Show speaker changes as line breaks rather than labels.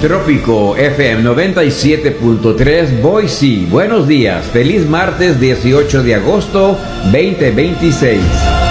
Trópico FM 97.3 Boise. Buenos días, feliz martes 18 de agosto 2026.